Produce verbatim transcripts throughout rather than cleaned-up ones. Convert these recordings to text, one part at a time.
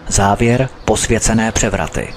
Závěr: posvěcené převraty.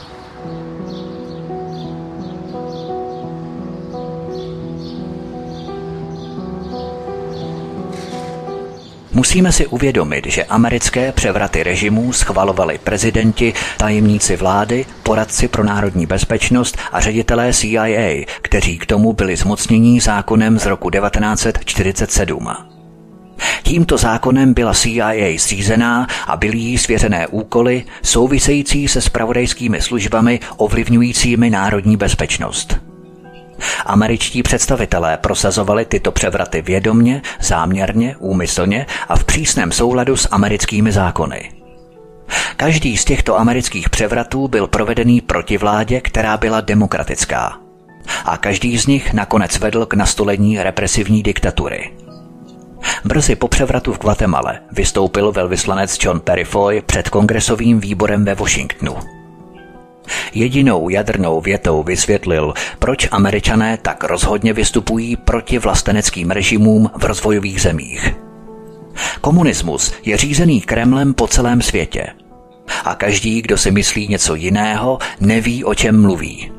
Musíme si uvědomit, že americké převraty režimů schvalovali prezidenti, tajemníci vlády, poradci pro národní bezpečnost a ředitelé C I A, kteří k tomu byli zmocnění zákonem z roku devatenáct set čtyřicet sedm. Tímto zákonem byla C I A zřízená a byly jí svěřené úkoly související se zpravodajskými službami ovlivňujícími národní bezpečnost. Američtí představitelé prosazovali tyto převraty vědomně, záměrně, úmyslně a v přísném souladu s americkými zákony. Každý z těchto amerických převratů byl provedený proti vládě, která byla demokratická. A každý z nich nakonec vedl k nastolení represivní diktatury. Brzy po převratu v Guatemale vystoupil velvyslanec John Peurifoy před kongresovým výborem ve Washingtonu. Jedinou jadrnou větou vysvětlil, proč Američané tak rozhodně vystupují proti vlasteneckým režimům v rozvojových zemích. Komunismus je řízený Kremlem po celém světě. A každý, kdo si myslí něco jiného, neví, o čem mluví.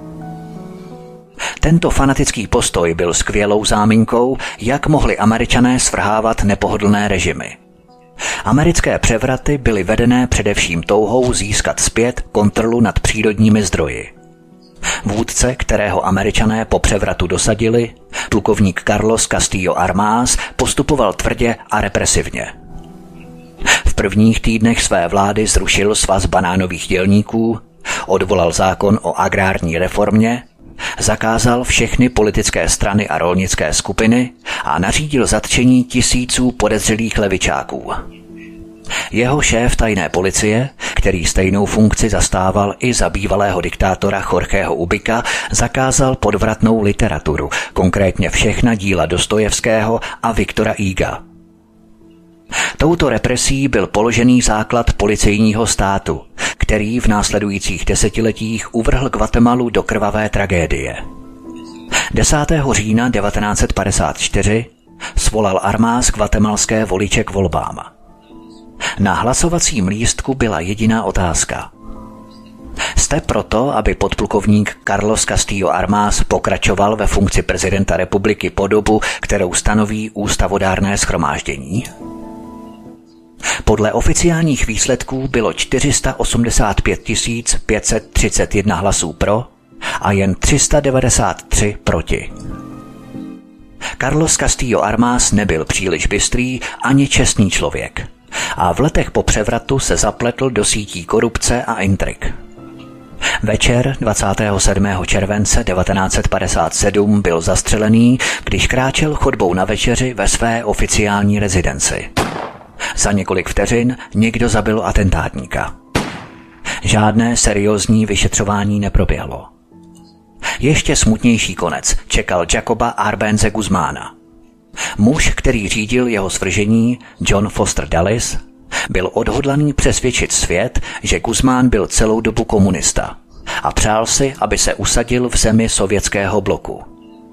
Tento fanatický postoj byl skvělou záminkou, jak mohli Američané svrhávat nepohodlné režimy. Americké převraty byly vedené především touhou získat zpět kontrolu nad přírodními zdroji. Vůdce, kterého Američané po převratu dosadili, plukovník Carlos Castillo Armas, postupoval tvrdě a represivně. V prvních týdnech své vlády zrušil svaz banánových dělníků, odvolal zákon o agrární reformě, zakázal všechny politické strany a rolnické skupiny a nařídil zatčení tisíců podezřelých levičáků. Jeho šéf tajné policie, který stejnou funkci zastával i za bývalého diktátora Jorgeho Ubika, zakázal podvratnou literaturu, konkrétně všechna díla Dostojevského a Viktora Huga. Touto represí byl položený základ policejního státu, který v následujících desetiletích uvrhl Guatemalu do krvavé tragédie. desátého října devatenáct set padesát čtyři svolal Armas guatemalské voliče k volbám. Na hlasovacím lístku byla jediná otázka. Jste proto, aby podplukovník Carlos Castillo Armas pokračoval ve funkci prezidenta republiky po dobu, kterou stanoví ústavodárné shromáždění? Podle oficiálních výsledků bylo čtyři sta osmdesát pět tisíc pět set třicet jedna hlasů pro a jen tři sta devadesát tři proti. Carlos Castillo Armas nebyl příliš bystrý ani čestný člověk a v letech po převratu se zapletl do sítí korupce a intrik. Večer dvacátého sedmého července devatenáct set padesát sedm byl zastřelený, když kráčel chodbou na večeři ve své oficiální rezidenci. Za několik vteřin někdo zabil atentátníka. Žádné seriózní vyšetřování neproběhlo. Ještě smutnější konec čekal Jacoba Arbenze Guzmána. Muž, který řídil jeho svržení, John Foster Dulles, byl odhodlaný přesvědčit svět, že Guzmán byl celou dobu komunista a přál si, aby se usadil v zemi sovětského bloku.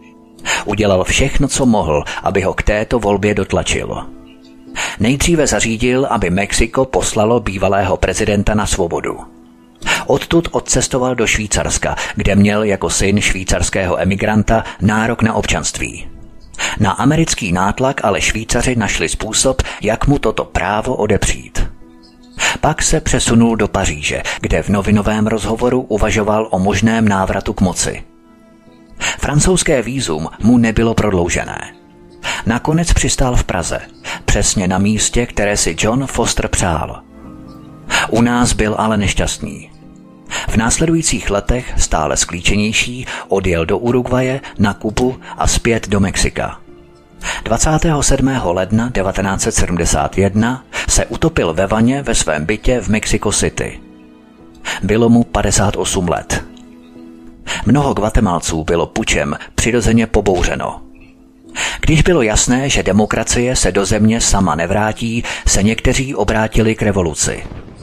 Udělal všechno, co mohl, aby ho k této volbě dotlačil. Nejdříve zařídil, aby Mexiko poslalo bývalého prezidenta na svobodu. Odtud odcestoval do Švýcarska, kde měl jako syn švýcarského emigranta nárok na občanství. Na americký nátlak ale Švýcaři našli způsob, jak mu toto právo odepřít. Pak se přesunul do Paříže, kde v novinovém rozhovoru uvažoval o možném návratu k moci. Francouzské vízum mu nebylo prodloužené. Nakonec přistál v Praze, přesně na místě, které si John Foster přál. U nás byl ale nešťastný. V následujících letech, stále sklíčenější, odjel do Uruguaye, na Kubu a zpět do Mexika. dvacátého sedmého ledna devatenáct set sedmdesát jedna se utopil ve vaně ve svém bytě v Mexico City. Bylo mu padesát osm let. Mnoho Guatemalců bylo pučem přirozeně pobouřeno. Když bylo jasné, že demokracie se do země sama nevrátí, se někteří obrátili k revoluci.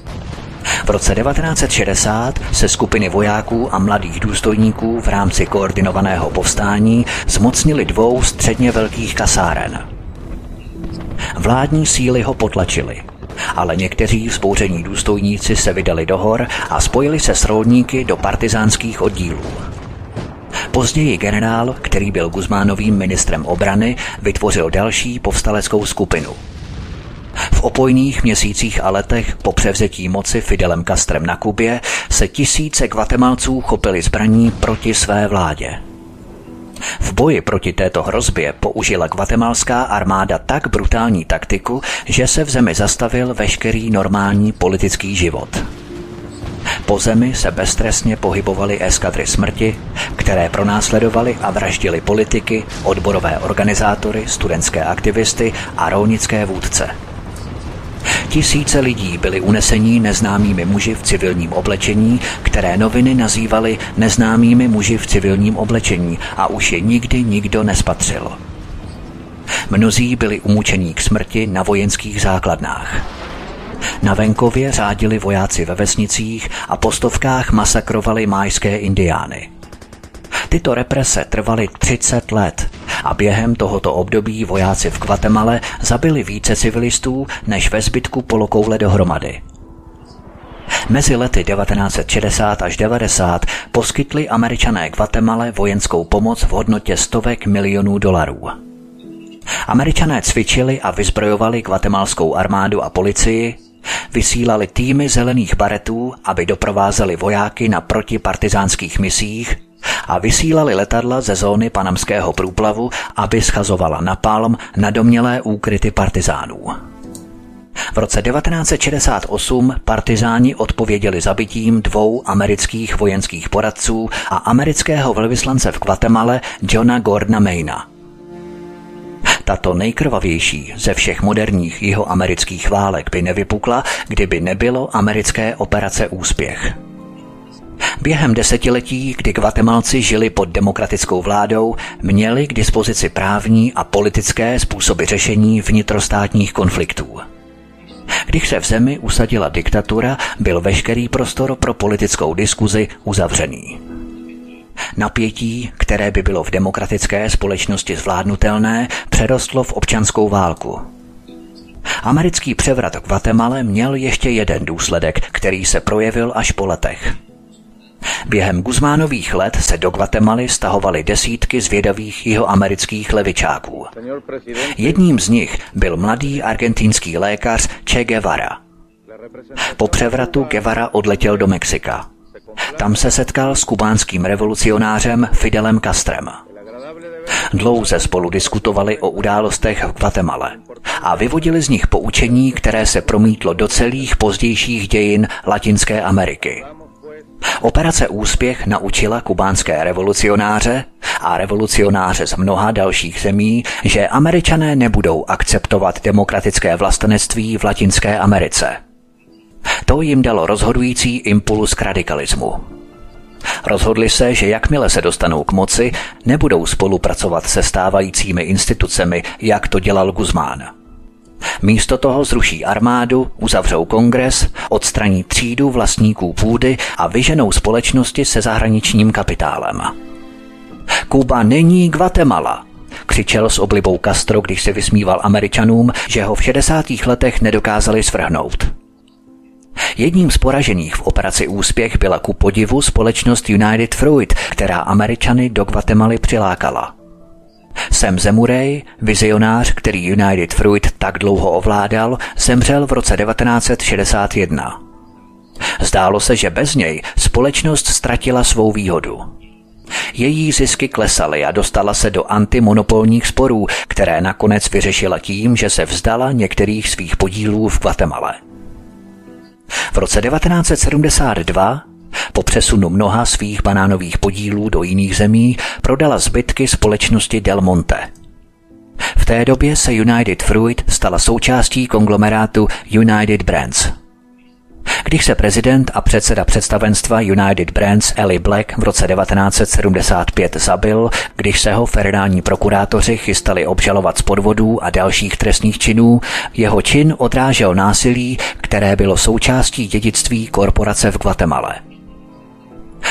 V roce devatenáct set šedesát se skupiny vojáků a mladých důstojníků v rámci koordinovaného povstání zmocnili dvou středně velkých kasáren. Vládní síly ho potlačily Ale někteří vzbouření důstojníci se vydali do hor a spojili se s rolníky do partizánských oddílů. Později generál, který byl Guzmánovým ministrem obrany, vytvořil další povstaleckou skupinu. V opojných měsících a letech po převzetí moci Fidelem Castrem na Kubě se tisíce Guatemalců chopili zbraní proti své vládě. V boji proti této hrozbě použila guatemalská armáda tak brutální taktiku, že se v zemi zastavil veškerý normální politický život. Po zemi se beztrestně pohybovaly eskadry smrti, které pronásledovaly a vraždily politiky, odborové organizátory, studentské aktivisty a rolnické vůdce. Tisíce lidí byli unesení neznámými muži v civilním oblečení, které noviny nazývaly neznámými muži v civilním oblečení a už je nikdy nikdo nespatřil. Mnozí byli umučení k smrti na vojenských základnách. Na venkově řádili vojáci ve vesnicích a po stovkách masakrovali májské indiány. Tyto represe trvaly třicet let a během tohoto období vojáci v Guatemale zabili více civilistů než ve zbytku polokoule dohromady. Mezi lety devatenáct set šedesát až devadesát poskytli Američané Guatemale vojenskou pomoc v hodnotě stovek milionů dolarů. Američané cvičili a vyzbrojovali guatemalskou armádu a policii, vysílali týmy zelených baretů, aby doprovázeli vojáky na protipartizánských misích a vysílali letadla ze zóny panamského průplavu, aby schazovala napalm na domnělé úkryty partizánů. V roce devatenáct set šedesát osm partizáni odpověděli zabitím dvou amerických vojenských poradců a amerického velvyslance v Guatemale Johna Gordona Maina. Tato nejkrvavější ze všech moderních jihoamerických válek by nevypukla, kdyby nebylo americké operace Úspěch. Během desetiletí, kdy Guatemalci žili pod demokratickou vládou, měli k dispozici právní a politické způsoby řešení vnitrostátních konfliktů. Když se v zemi usadila diktatura, byl veškerý prostor pro politickou diskuzi uzavřený. Napětí, které by bylo v demokratické společnosti zvládnutelné, přerostlo v občanskou válku. Americký převrat v Guatemale měl ještě jeden důsledek, který se projevil až po letech. Během Guzmánových let se do Guatemaly stahovaly desítky zvědavých jihoamerických levičáků. Jedním z nich byl mladý argentinský lékař Che Guevara. Po převratu Guevara odletěl do Mexika. Tam se setkal s kubánským revolucionářem Fidelem Castrem. Dlouze spolu diskutovali o událostech v Guatemale a vyvodili z nich poučení, které se promítlo do celých pozdějších dějin Latinské Ameriky. Operace Úspěch naučila kubánské revolucionáře a revolucionáře z mnoha dalších zemí, že Američané nebudou akceptovat demokratické vlastenectví v Latinské Americe. To jim dalo rozhodující impuls k radikalismu. Rozhodli se, že jakmile se dostanou k moci, nebudou spolupracovat se stávajícími institucemi, jak to dělal Guzmán. Místo toho zruší armádu, uzavřou kongres, odstraní třídu vlastníků půdy a vyženou společnosti se zahraničním kapitálem. Kuba není Guatemala, křičel s oblibou Castro, když se vysmíval Američanům, že ho v šedesátých letech nedokázali svrhnout. Jedním z poražených v operaci Úspěch byla ku podivu společnost United Fruit, která Američany do Guatemaly přilákala. Sam Zemurej, vizionář, který United Fruit tak dlouho ovládal, zemřel v roce devatenáct set šedesát jedna. Zdálo se, že bez něj společnost ztratila svou výhodu. Její zisky klesaly a dostala se do antimonopolních sporů, které nakonec vyřešila tím, že se vzdala některých svých podílů v Guatemale. V roce devatenáct set sedmdesát dva, po přesunu mnoha svých banánových podílů do jiných zemí, prodala zbytky společnosti Del Monte. V té době se United Fruit stala součástí konglomerátu United Brands. Když se prezident a předseda představenstva United Brands Eli Black v roce devatenáct set sedmdesát pět zabil, když se ho federální prokurátoři chystali obžalovat z podvodů a dalších trestných činů, jeho čin odrážel násilí, které bylo součástí dědictví korporace v Guatemale.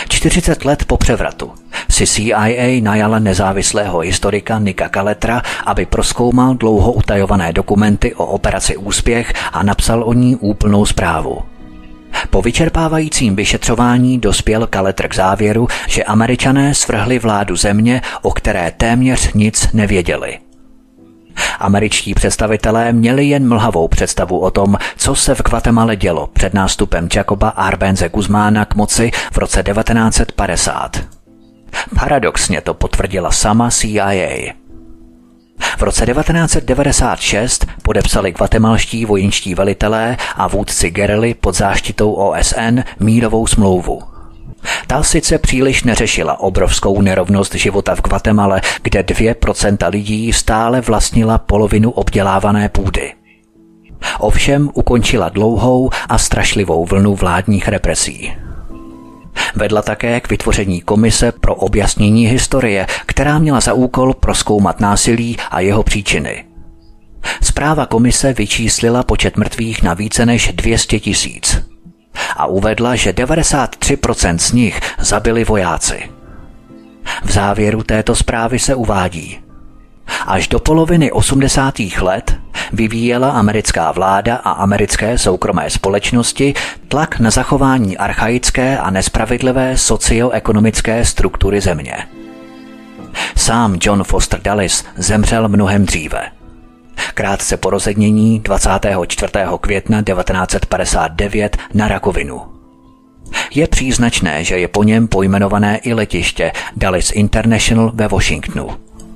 čtyřicet let po převratu si C I A najala nezávislého historika Nicka Kaletra, aby prozkoumal dlouho utajované dokumenty o operaci Úspěch a napsal o ní úplnou zprávu. Po vyčerpávajícím vyšetřování dospěl Kaletr k závěru, že Američané svrhli vládu země, o které téměř nic nevěděli. Američtí představitelé měli jen mlhavou představu o tom, co se v Guatemale dělo před nástupem Jacoba Arbenze Guzmána k moci v roce devatenáct set padesát. Paradoxně to potvrdila sama C I A. V roce devatenáct set devadesát šest podepsali guatemalští vojenští velitelé a vůdci gerily pod záštitou O S N mírovou smlouvu. Ta sice příliš neřešila obrovskou nerovnost života v Guatemale, kde dvě procenta lidí stále vlastnila polovinu obdělávané půdy. Ovšem ukončila dlouhou a strašlivou vlnu vládních represí. Vedla také k vytvoření komise pro objasnění historie, která měla za úkol prozkoumat násilí a jeho příčiny. Zpráva komise vyčíslila počet mrtvých na více než dvě stě tisíc a uvedla, že devadesát tři procent z nich zabili vojáci. V závěru této zprávy se uvádí: až do poloviny osmdesátých let vyvíjela americká vláda a americké soukromé společnosti tlak na zachování archaické a nespravedlivé socioekonomické struktury země. Sám John Foster Dulles zemřel mnohem dříve. Krátce po rozednění dvacátého čtvrtého května devatenáct set padesát devět na rakovinu. Je příznačné, že je po něm pojmenované i letiště Dulles International ve Washingtonu.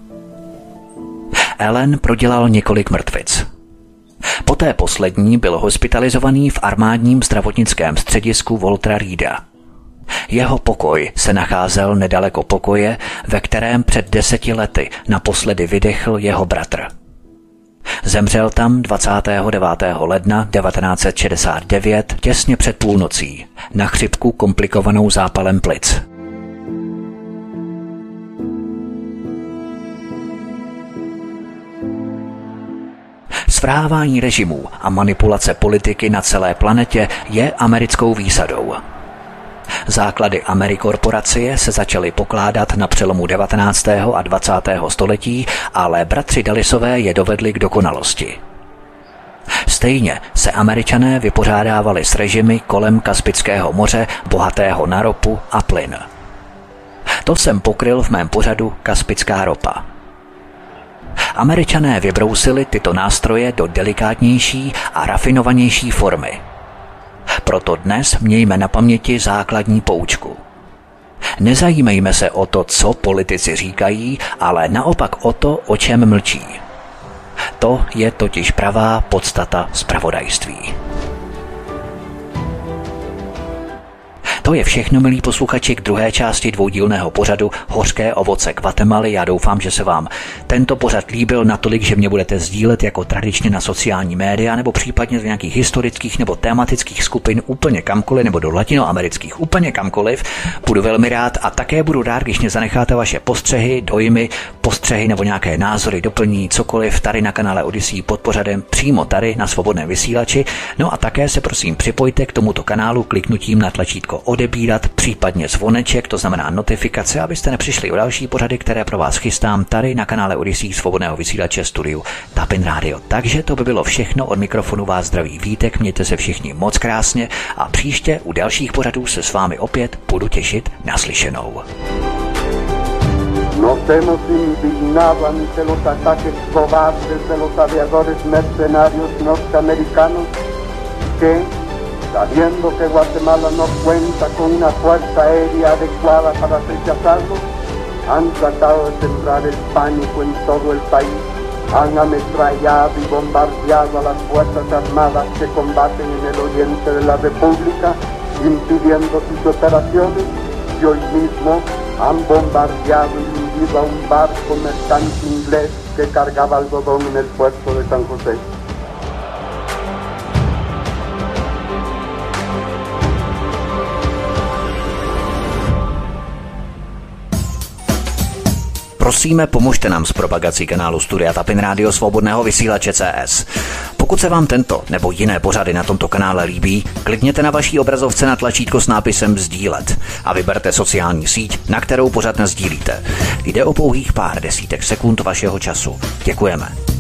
Allen prodělal několik mrtvic. Poté poslední byl hospitalizovaný v armádním zdravotnickém středisku Waltera Reeda. Jeho pokoj se nacházel nedaleko pokoje, ve kterém před deseti lety naposledy vydechl jeho bratr. Zemřel tam dvacátého devátého ledna devatenáct set šedesát devět těsně před půlnocí na chřipku komplikovanou zápalem plic. Svrhávání režimů a manipulace politiky na celé planetě je americkou výsadou. Základy Amerikorporacie se začaly pokládat na přelomu devatenáctého a dvacátého století, ale bratři Dullisové je dovedli k dokonalosti. Stejně se Američané vypořádávali s režimy kolem Kaspického moře, bohatého na ropu a plyn. To jsem pokryl v mém pořadu Kaspická ropa. Američané vybrousili tyto nástroje do delikátnější a rafinovanější formy. Proto dnes mějme na paměti základní poučku. Nezajímejme se o to, co politici říkají, ale naopak o to, o čem mlčí. To je totiž pravá podstata zpravodajství. To je všechno, milí posluchači, k druhé části dvoudílného pořadu Hořké ovoce Guatemaly. Já doufám, že se vám tento pořad líbil natolik, že mě budete sdílet jako tradičně na sociální média nebo případně z nějakých historických nebo tematických skupin úplně kamkoliv nebo do latinoamerických úplně kamkoliv. Budu velmi rád a také budu rád, když mě zanecháte vaše postřehy, dojmy, postřehy nebo nějaké názory, doplní cokoliv tady na kanále Odyssey pod pořadem přímo tady na svobodném vysílači. No a také se prosím připojte k tomuto kanálu kliknutím na tlačítko odebírat, případně zvoneček, to znamená notifikace, abyste nepřišli o další pořady, které pro vás chystám tady na kanále Odyssey svobodného vysílače studiu Tapin Radio. Takže to by bylo všechno, od mikrofonu vás zdraví Vítek, mějte se všichni moc krásně a příště u dalších pořadů se s vámi opět budu těšit naslyšenou. Nos hemos indignado ante los ataques cobardes de los aviadores mercenarios norteamericanos que, sabiendo que Guatemala no cuenta con una fuerza aérea adecuada para rechazarlos, han tratado de sembrar el pánico en todo el país, han ametrallado y bombardeado a las fuerzas armadas que combaten en el oriente de la República, impidiendo sus operaciones, y hoy mismo han bombardeado y hundido a un barco mercante inglés que cargaba algodón en el puerto de San José. Prosíme, pomožte nám s propagací kanálu Studia Tapin Radio svobodného vysílače C S. Pokud Pokud se vám tento nebo jiné pořady na tomto kanále líbí, klikněte na vaší obrazovce na tlačítko s nápisem sdílet a vyberte sociální síť, na kterou pořad nasdílíte. Jde o pouhých pár desítek sekund vašeho času. Děkujeme.